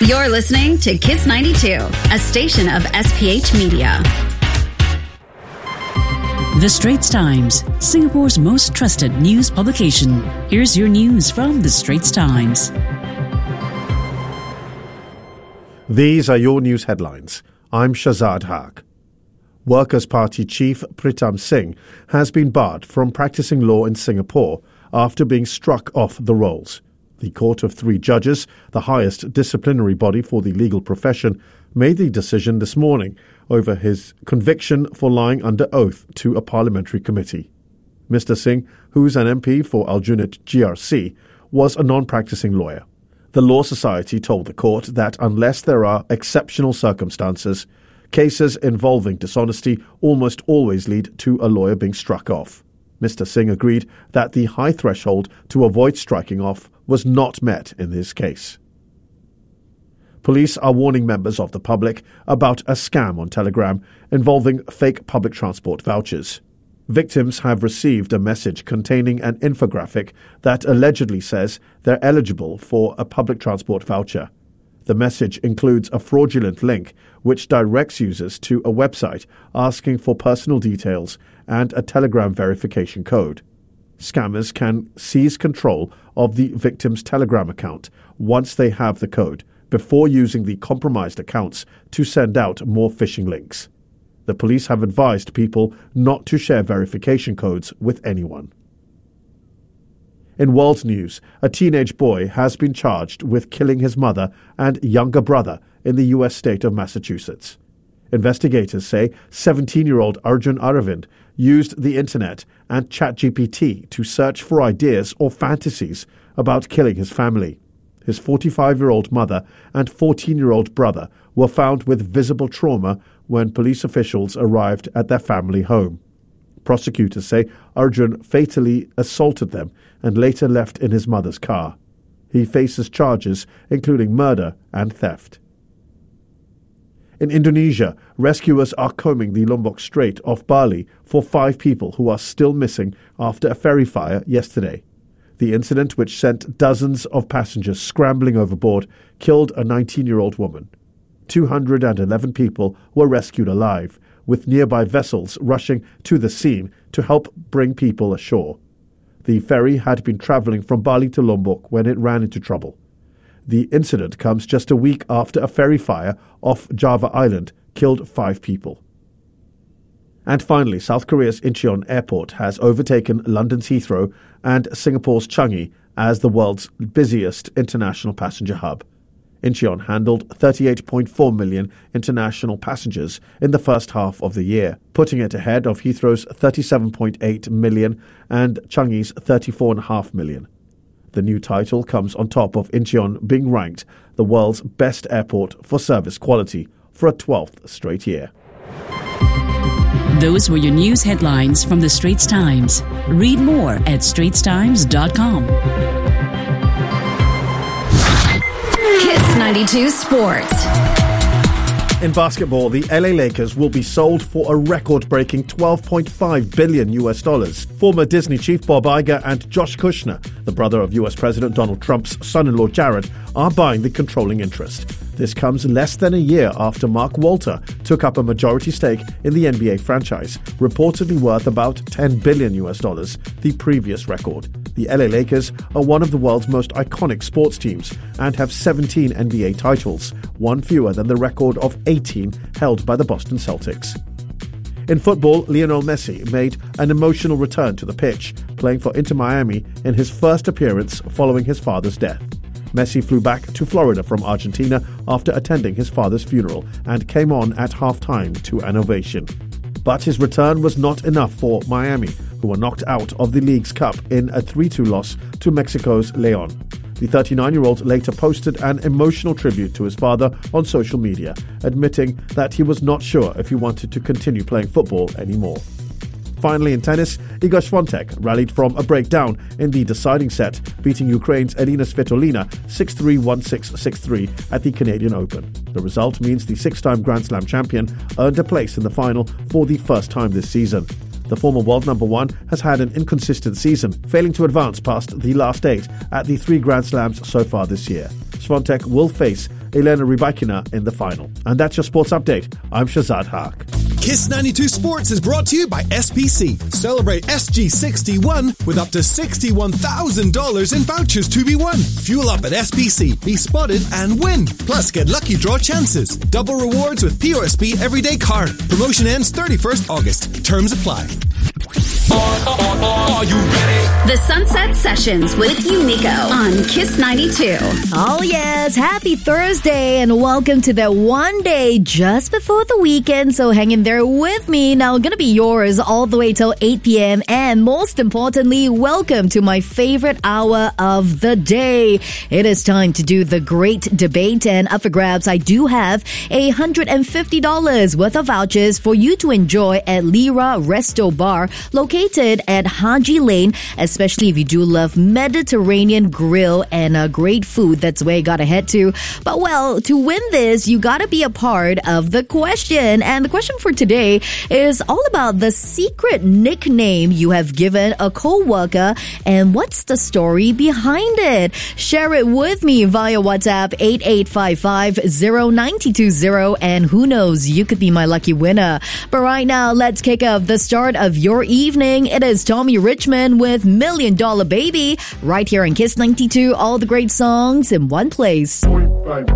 You're listening to Kiss 92, a station of SPH Media. The Straits Times, Singapore's most trusted news publication. Here's your news from The Straits Times. These are your news headlines. I'm Shazad Haq. Workers' Party chief Pritam Singh has been barred from practicing law in Singapore after being struck off the rolls. The Court of Three Judges, the highest disciplinary body for the legal profession, made the decision this morning over his conviction for lying under oath to a parliamentary committee. Mr. Singh, who's an MP for Aljunied GRC, was a non-practicing lawyer. The Law Society told the court that unless there are exceptional circumstances, cases involving dishonesty almost always lead to a lawyer being struck off. Mr. Singh agreed that the high threshold to avoid striking off was not met in this case. Police are warning members of the public about a scam on Telegram involving fake public transport vouchers. Victims have received a message containing an infographic that allegedly says they're eligible for a public transport voucher. The message includes a fraudulent link which directs users to a website asking for personal details and a Telegram verification code. Scammers can seize control of the victim's Telegram account once they have the code, before using the compromised accounts to send out more phishing links. The police have advised people not to share verification codes with anyone. In world news, a teenage boy has been charged with killing his mother and younger brother in the U.S. state of Massachusetts. Investigators say 17-year-old Arjun Aravind used the internet and ChatGPT to search for ideas or fantasies about killing his family. His 45-year-old mother and 14-year-old brother were found with visible trauma when police officials arrived at their family home. Prosecutors say Arjun fatally assaulted them and later left in his mother's car. He faces charges including murder and theft. In Indonesia, rescuers are combing the Lombok Strait off Bali for 5 people who are still missing after a ferry fire yesterday. The incident, which sent dozens of passengers scrambling overboard, killed a 19-year-old woman. 211 people were rescued alive, with nearby vessels rushing to the scene to help bring people ashore. The ferry had been travelling from Bali to Lombok when it ran into trouble. The incident comes just a week after a ferry fire off Java Island killed 5 people. And finally, South Korea's Incheon Airport has overtaken London's Heathrow and Singapore's Changi as the world's busiest international passenger hub. Incheon handled 38.4 million international passengers in the first half of the year, putting it ahead of Heathrow's 37.8 million and Changi's 34.5 million. The new title comes on top of Incheon being ranked the world's best airport for service quality for a 12th straight year. Those were your news headlines from The Straits Times. Read more at straitstimes.com. Kiss 92 Sports. In basketball, the LA Lakers will be sold for a record-breaking $12.5 billion. Former Disney chief Bob Iger and Josh Kushner, the brother of US President Donald Trump's son-in-law Jared, are buying the controlling interest. This comes less than a year after Mark Walter took up a majority stake in the NBA franchise, reportedly worth about $10 billion, the previous record. The LA Lakers are one of the world's most iconic sports teams and have 17 NBA titles, one fewer than the record of 18 held by the Boston Celtics. In football, Lionel Messi made an emotional return to the pitch, playing for Inter Miami in his first appearance following his father's death. Messi flew back to Florida from Argentina after attending his father's funeral and came on at halftime to an ovation. But his return was not enough for Miami, who were knocked out of the League's Cup in a 3-2 loss to Mexico's León. The 39-year-old later posted an emotional tribute to his father on social media, admitting that he was not sure if he wanted to continue playing football anymore. Finally, in tennis, Iga Swiatek rallied from a breakdown in the deciding set, beating Ukraine's Elina Svitolina 6-3, 1-6, 6-3 at the Canadian Open. The result means the 6-time Grand Slam champion earned a place in the final for the first time this season. The former world number 1 has had an inconsistent season, failing to advance past the last 8 at the 3 Grand Slams so far this year. Swiatek will face Elena Rybakina in the final. And that's your sports update. I'm Shazad Haq. Kiss 92 Sports is brought to you by SPC. Celebrate SG61 with up to $61,000 in vouchers to be won. Fuel up at SPC, be spotted and win. Plus, get lucky draw chances. Double rewards with POSB Everyday Card. Promotion ends 31st August. Terms apply. Are you ready? The Sunset Sessions with Unico on Kiss 92. Oh yes, happy Thursday and welcome to the one day just before the weekend. So hang in there with me. Now gonna be yours all the way till 8 p.m. And most importantly, welcome to my favorite hour of the day. It is time to do the great debate, and up for grabs, I do have $150 worth of vouchers for you to enjoy at Lira Resto Bar, located at Haji Lane, especially if you do love Mediterranean grill and great food. That's where you gotta head to. But well, to win this, you gotta be a part of the question. And the question for today is all about the secret nickname you have given a co-worker and what's the story behind it. Share it with me via WhatsApp 8855-09220, and who knows, you could be my lucky winner. But right now, let's kick off the start of your evening. It is Tommy Richmond with $1 Million Baby right here on Kiss 92. All the great songs in one place.